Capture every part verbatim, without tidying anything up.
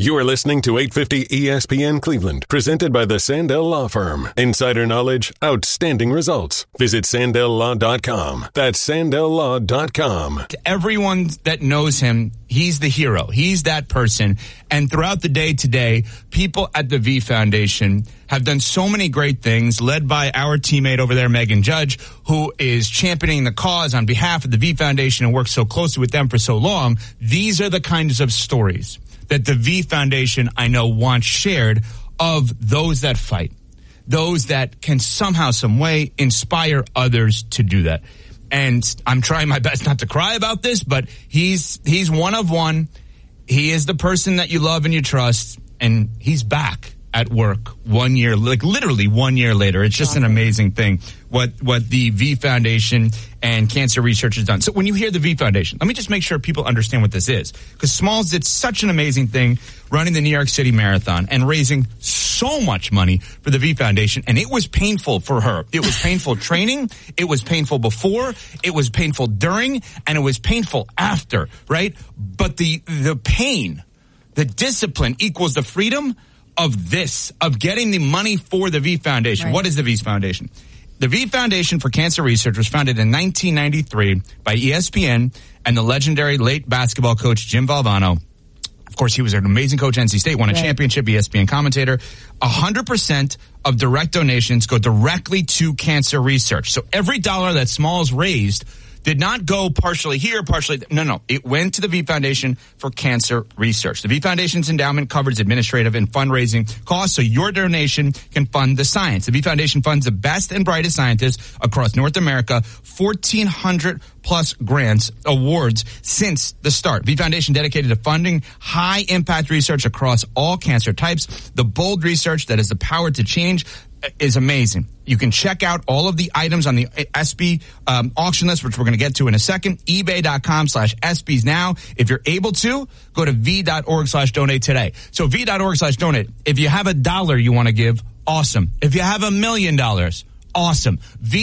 You are listening to eight fifty E S P N Cleveland, presented by the Sandell Law Firm. Insider knowledge, outstanding results. Visit Sandell Law dot com. That's Sandell Law dot com. To everyone that knows him, he's the hero. He's that person. And throughout the day today, people at the V Foundation have done so many great things, led by our teammate over there, Megan Judge, who is championing the cause on behalf of the V Foundation and works so closely with them for so long. These are the kinds of stories that the V Foundation, I know, wants shared of those that fight, those that can somehow, some way inspire others to do that. And I'm trying my best not to cry about this, but he's he's one of one. He is the person that you love and you trust, and he's back at work one year, like literally one year later. It's just an amazing thing what what the V Foundation and cancer research has done. So when you hear the V Foundation, let me just make sure people understand what this is. Because Smalls did such an amazing thing running the New York City Marathon and raising so much money for the V Foundation. And it was painful for her. It was painful training. It was painful before. It was painful during. And it was painful after, right? But the the pain, the discipline equals the freedom of this, of getting the money for the V Foundation. Right. What is the V Foundation? The V Foundation for Cancer Research was founded in nineteen ninety-three by E S P N and the legendary late basketball coach Jim Valvano. Of course, he was an amazing coach at N C State, won a right. championship, E S P N commentator. one hundred percent of direct donations go directly to cancer research. So every dollar that Smalls raised did not go partially here, partially. No, no. It went to the V Foundation for Cancer Research. The V Foundation's endowment covers administrative and fundraising costs, so your donation can fund the science. The V Foundation funds the best and brightest scientists across North America, fourteen hundred plus grants, awards since the start. V Foundation dedicated to funding high-impact research across all cancer types. The bold research that has the power to change is amazing. You can check out all of the items on the S B um, auction list, which we're going to get to in a second. eBay.com slash SBs now. If you're able to, go to V.org slash donate today. So V.org slash donate. If you have a dollar you want to give, awesome. If you have a million dollars, awesome.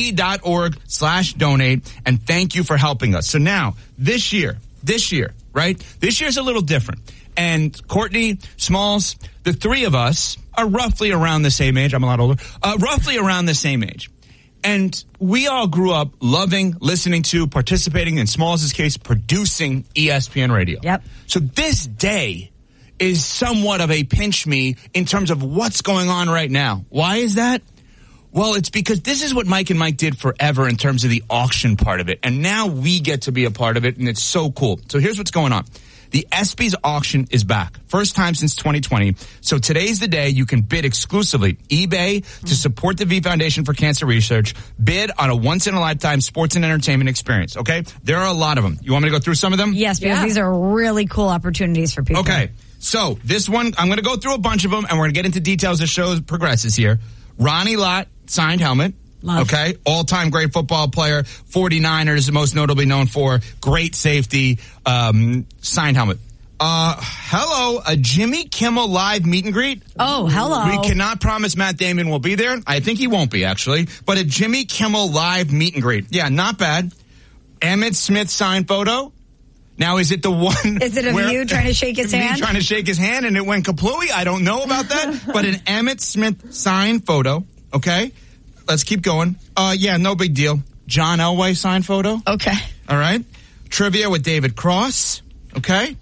V.org slash donate. And thank you for helping us. So now, this year, this year, right? This year's a little different. And Courtney, Smalls, the three of us are roughly around the same age. I'm a lot older. Uh, roughly around the same age. And we all grew up loving, listening to, participating, in Smalls' case, producing E S P N Radio. Yep. So this day is somewhat of a pinch me in terms of what's going on right now. Why is that? Well, it's because this is what Mike and Mike did forever in terms of the auction part of it. And now we get to be a part of it, and it's so cool. So here's what's going on. The ESPYs auction is back. First time since twenty twenty. So today's the day you can bid exclusively. eBay to support the V Foundation for Cancer Research. Bid on a once-in-a-lifetime sports and entertainment experience, okay? There are a lot of them. You want me to go through some of them? Yes, because yeah. these are really cool opportunities for people. Okay. So this one, I'm going to go through a bunch of them, and we're going to get into details as the show progresses here. Ronnie Lott, signed helmet. Love. Okay, all-time great football player, forty-niners, most notably known for great safety, um, signed helmet. Uh, hello, a Jimmy Kimmel live meet and greet. Oh, hello. We cannot promise Matt Damon will be there. I think he won't be, actually. But a Jimmy Kimmel live meet and greet. Yeah, not bad. Emmitt Smith signed photo. Now, is it the one... Is it of where, you trying to shake his hand? Me trying to shake his hand and it went kaplooey? I don't know about that. But an Emmitt Smith signed photo, okay? Let's keep going. Uh, yeah, no big deal. John Elway signed photo. Okay. All right. Trivia with David Cross. Okay.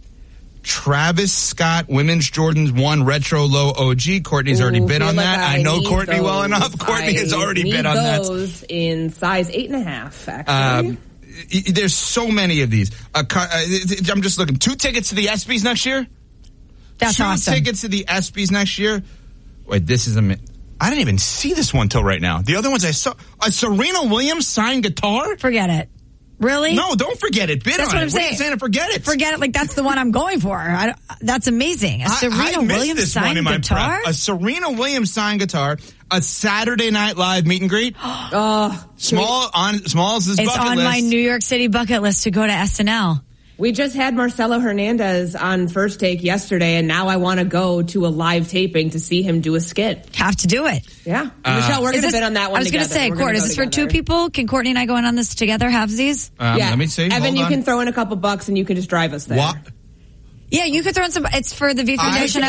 Travis Scott, Women's Jordan's one Retro Low O G. Courtney's Ooh, already bid on like that. I, I know Courtney those. well enough. Courtney I has already bid on that. those in size eight and a half, actually. Um, there's so many of these. Uh, I'm just looking. Two tickets to the ESPYs next year? That's Two awesome. tickets to the ESPYs next year? Wait, this is a... I didn't even see this one till right now. The other ones I saw. A Serena Williams signed guitar? Forget it. Really? No, don't forget it. Bid that's on what it. I'm saying. What are you saying to forget it? Forget it. Like, that's the one I'm going for. I, that's amazing. A Serena I, I Williams signed guitar? Prep. A Serena Williams signed guitar. A Saturday Night Live meet and greet. oh, Small on Smalls' bucket list. It's on my New York City bucket list to go to S N L. We just had Marcelo Hernandez on First Take yesterday, and now I want to go to a live taping to see him do a skit. Have to do it. Yeah. Uh, Michelle, we're going to bid on that one I was going to say, Court, is this for two people? Can Courtney and I go in on this together, halvesies? Um, yeah. Let me see. Evan, Hold you on. can throw in a couple bucks, and you can just drive us there. What? Yeah, you could throw in some. It's for the V Foundation.